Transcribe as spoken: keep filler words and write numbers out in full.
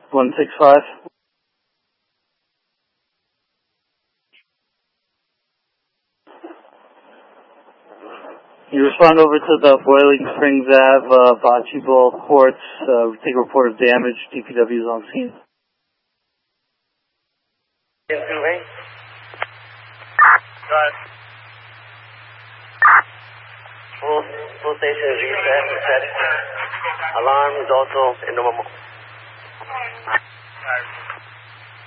one six five. You respond over to the Boiling Springs Ave, uh, Bocce Ball Courts, uh, take a report of damage, D P W is on scene. Yes, right. Right. Full, full station is reset, reset. Alarm is also in the